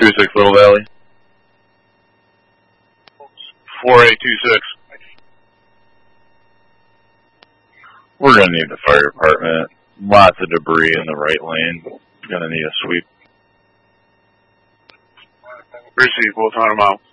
26 Little Valley. 4826. We're going to need the fire department. Lots of debris in the right lane. Going to need a sweep. Receive, both on them out.